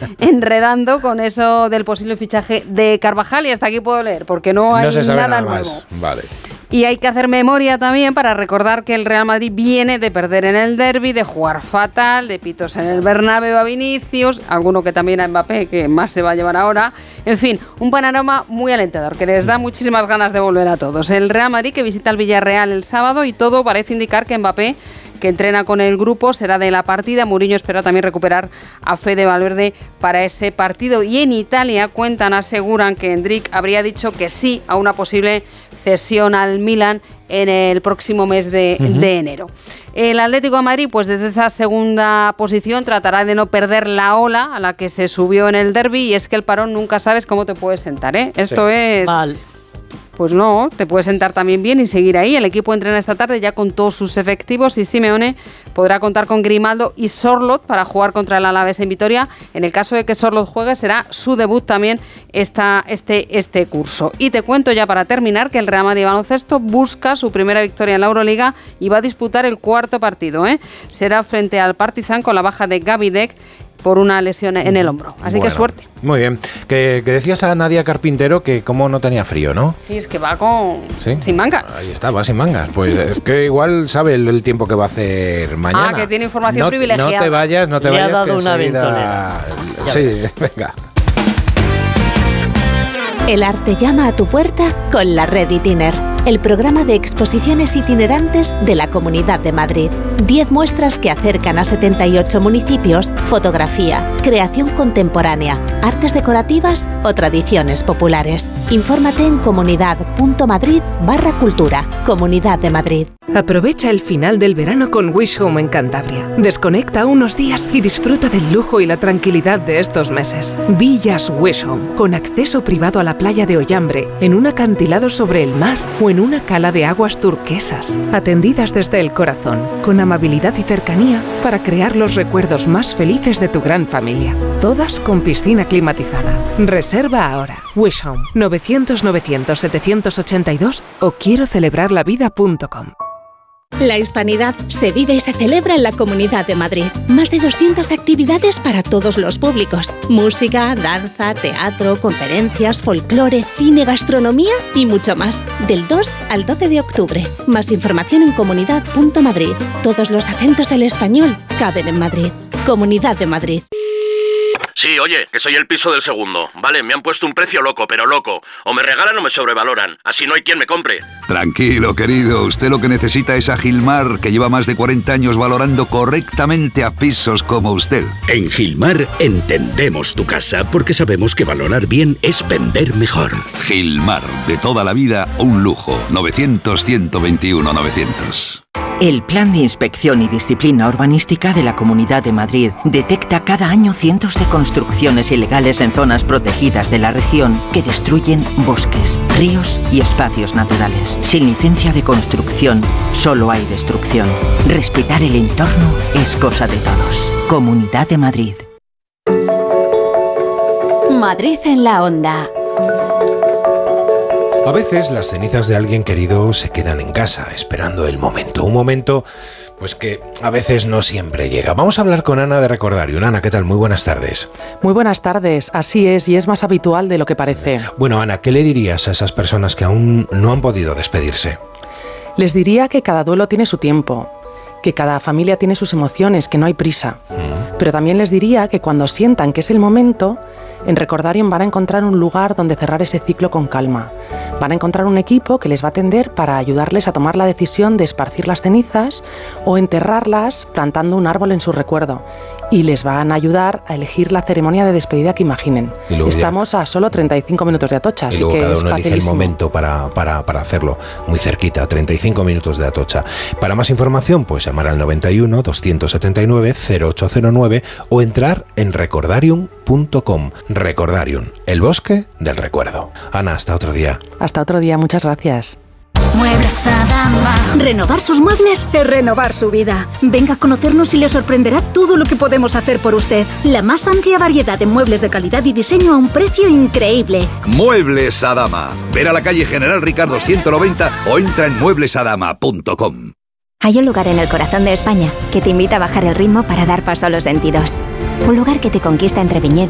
enredando con eso del posible fichaje de Carvajal, y hasta aquí puedo leer, porque no hay nada nuevo. Vale. Y hay que hacer memoria también para recordar que el Real Madrid viene de perder en el derbi, de jugar fatal, de pitos en el Bernabéu a Vinicius, alguno que también a Mbappé, que más se va a llevar ahora. En fin, un panorama muy alentador, que les da muchísimas ganas de volver a todos. El Real Madrid que visita el Villarreal el sábado, y todo parece indicar que Mbappé, que entrena con el grupo, será de la partida. Mourinho espera también recuperar a Fede Valverde para ese partido. Y en Italia aseguran que Endrick habría dicho que sí a una posible cesión al Milan en el próximo mes de enero. El Atlético de Madrid, pues desde esa segunda posición, tratará de no perder la ola a la que se subió en el derbi, y es que el parón nunca sabes cómo te puedes sentar, ¿eh? Esto es... Mal. Pues no, te puedes sentar también bien y seguir ahí. El equipo entrena esta tarde ya con todos sus efectivos, y Simeone podrá contar con Grimaldo y Sorloth para jugar contra el Alavés en Vitoria. En el caso de que Sorloth juegue, será su debut también este curso. Y te cuento ya para terminar que el Real Madrid Baloncesto busca su primera victoria en la Euroliga y va a disputar el cuarto partido, ¿eh? Será frente al Partizan, con la baja de Gaby Deck por una lesión en el hombro. Así que suerte. Muy bien. Que decías a Nadia Carpintero que como no tenía frío, ¿no? Sí, es que va sin mangas. Ahí está, va sin mangas. Pues es que igual sabe el tiempo que va a hacer mañana. Ah, que tiene información privilegiada. No te vayas. Le ha dado una ventolera. Sí, venga. El arte llama a tu puerta con la Red Itiner, el programa de exposiciones itinerantes de la Comunidad de Madrid. 10 muestras que acercan a 78 municipios, fotografía, creación contemporánea, artes decorativas o tradiciones populares. Infórmate en comunidad.madrid/cultura. Comunidad de Madrid. Aprovecha el final del verano con Wish Home en Cantabria. Desconecta unos días y disfruta del lujo y la tranquilidad de estos meses. Villas Wish Home, con acceso privado a la playa de Ollambre, en un acantilado sobre el mar o en una cala de aguas turquesas. Atendidas desde el corazón, con amabilidad y cercanía para crear los recuerdos más felices de tu gran familia. Todas con piscina climatizada. Reserva ahora. Wish Home, 900-900-782 o quiero celebrarlavida.com. La hispanidad se vive y se celebra en la Comunidad de Madrid. Más de 200 actividades para todos los públicos. Música, danza, teatro, conferencias, folclore, cine, gastronomía y mucho más. Del 2 al 12 de octubre. Más información en comunidad.madrid. Todos los acentos del español caben en Madrid. Comunidad de Madrid. Sí, oye, que soy el piso del segundo. Vale, me han puesto un precio loco, pero loco. O me regalan o me sobrevaloran. Así no hay quien me compre. Tranquilo, querido. Usted lo que necesita es a Gilmar, que lleva más de 40 años valorando correctamente a pisos como usted. En Gilmar entendemos tu casa porque sabemos que valorar bien es vender mejor. Gilmar, de toda la vida, un lujo. 900-121-900. El Plan de Inspección y Disciplina Urbanística de la Comunidad de Madrid detecta cada año cientos de construcciones ilegales en zonas protegidas de la región que destruyen bosques, ríos y espacios naturales. Sin licencia de construcción, solo hay destrucción. Respetar el entorno es cosa de todos. Comunidad de Madrid. Madrid en la onda. A veces las cenizas de alguien querido se quedan en casa, esperando el momento. Un momento, pues que a veces no siempre llega. Vamos a hablar con Ana de Recordarium. Ana, ¿qué tal? Muy buenas tardes. Muy buenas tardes. Así es, y es más habitual de lo que parece. Bueno, Ana, ¿qué le dirías a esas personas que aún no han podido despedirse? Les diría que cada duelo tiene su tiempo, que cada familia tiene sus emociones, que no hay prisa. Pero también les diría que cuando sientan que es el momento, en Recordarium van a encontrar un lugar donde cerrar ese ciclo con calma. Van a encontrar un equipo que les va a atender para ayudarles a tomar la decisión de esparcir las cenizas o enterrarlas plantando un árbol en su recuerdo. Y les van a ayudar a elegir la ceremonia de despedida que imaginen. Estamos a solo 35 minutos de Atocha, así que cada es uno elige el facilísimo. momento para hacerlo, muy cerquita, 35 minutos de Atocha. Para más información, pues llamar al 91 279 0809 o entrar en recordarium.com. Recordarium, el bosque del recuerdo. Ana, hasta otro día. Hasta otro día, muchas gracias. Muebles Adama. Renovar sus muebles es renovar su vida. Venga a conocernos y le sorprenderá todo lo que podemos hacer por usted. La más amplia variedad de muebles de calidad y diseño a un precio increíble. Muebles Adama. Ver a la calle General Ricardo 190 o entra en mueblesadama.com. Hay un lugar en el corazón de España que te invita a bajar el ritmo para dar paso a los sentidos. Un lugar que te conquista entre viñedos